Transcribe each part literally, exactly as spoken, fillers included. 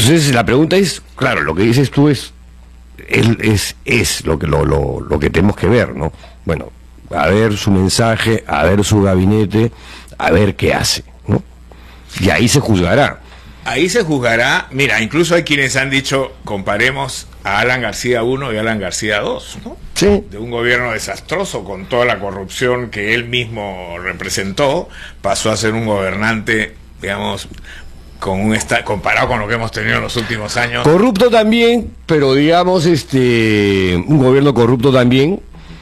Entonces la pregunta es, claro, lo que dices tú es es, es, es lo que lo, lo, lo que tenemos que ver, ¿no? Bueno, a ver su mensaje, a ver su gabinete, a ver qué hace, ¿no? Y ahí se juzgará. Ahí se juzgará. Mira, incluso hay quienes han dicho, comparemos a Alan García uno y Alan García dos, ¿no? Sí. De un gobierno desastroso con toda la corrupción que él mismo representó, pasó a ser un gobernante, digamos, con un esta comparado con lo que hemos tenido en los últimos años. Corrupto también, pero digamos, este, un gobierno corrupto también,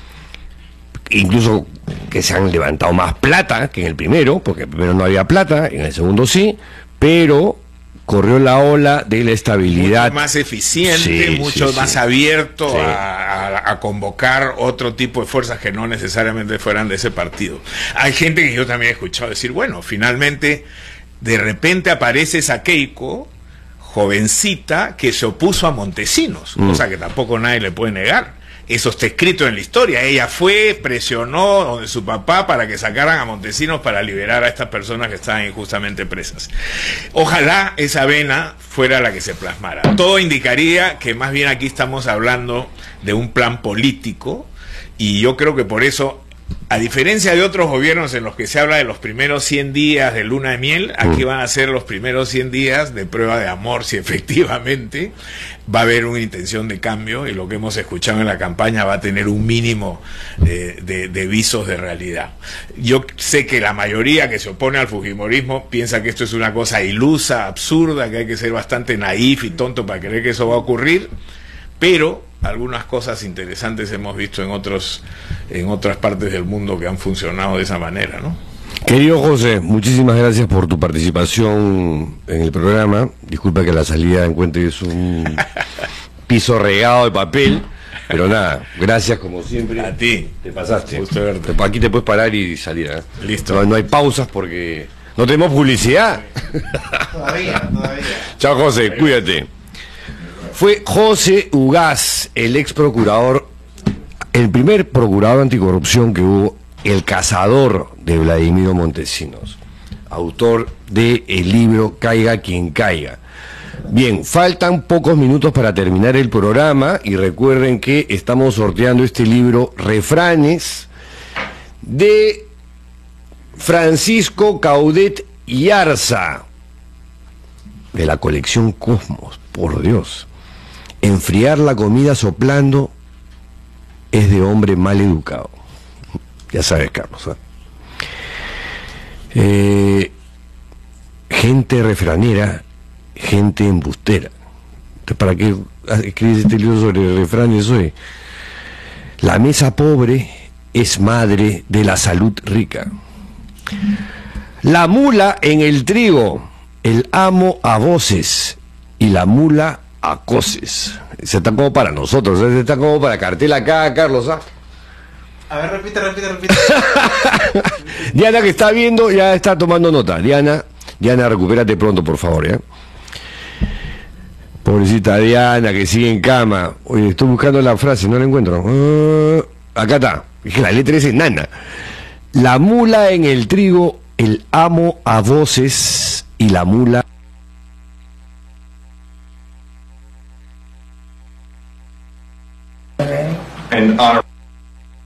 incluso que se han levantado más plata que en el primero, porque en el primero no había plata, en el segundo sí, pero corrió la ola de la estabilidad. Mucho más eficiente, sí, mucho sí, más sí. abierto sí. A, a, a convocar otro tipo de fuerzas que no necesariamente fueran de ese partido. Hay gente que yo también he escuchado decir, bueno, finalmente, de repente aparece esa Keiko, jovencita, que se opuso a Montesinos, mm. cosa que tampoco nadie le puede negar. Eso está escrito en la historia. Ella fue, presionó donde su papá para que sacaran a Montesinos para liberar a estas personas que estaban injustamente presas. Ojalá esa vena fuera la que se plasmara. Todo indicaría que más bien aquí estamos hablando de un plan político, y yo creo que por eso, a diferencia de otros gobiernos en los que se habla de los primeros cien días de luna de miel, aquí van a ser los primeros cien días de prueba de amor, si efectivamente va a haber una intención de cambio, y lo que hemos escuchado en la campaña va a tener un mínimo de, de, de visos de realidad. Yo sé que la mayoría que se opone al fujimorismo piensa que esto es una cosa ilusa, absurda, que hay que ser bastante naif y tonto para creer que eso va a ocurrir, pero algunas cosas interesantes hemos visto en otros en otras partes del mundo que han funcionado de esa manera, ¿no? Querido José, muchísimas gracias por tu participación en el programa. Disculpa que la salida encuentres un piso regado de papel, pero nada, gracias como siempre. A ti. Te pasaste. Gusto verte. Aquí te puedes parar y salir, ¿eh? Listo. No, no hay pausas porque no tenemos publicidad. Todavía, todavía. Chao, José, cuídate. Fue José Ugaz, el ex procurador, el primer procurador anticorrupción que hubo, el cazador de Vladimiro Montesinos, autor del libro Caiga quien caiga. Bien, faltan pocos minutos para terminar el programa, y recuerden que estamos sorteando este libro Refranes de Francisco Caudet Yarza, de la colección Cosmos. Por Dios. Enfriar la comida soplando es de hombre mal educado. Ya sabes, Carlos, ¿eh? Eh, gente refranera, gente embustera. Entonces, ¿para qué escribes este libro sobre refranes hoy? La mesa pobre es madre de la salud rica. La mula en el trigo, el amo a voces, y la mula a coces. Se está como para nosotros, se está como para cartel acá, Carlos, ¿ah? A ver, repite, repite, repite. Diana, que está viendo, ya está tomando nota. Diana, Diana, recupérate pronto, por favor, ¿eh? Pobrecita Diana, que sigue en cama. Oye, estoy buscando la frase, no la encuentro. Uh, acá está. Es que la letra es enana. La mula en el trigo, el amo a voces, y la mula and honor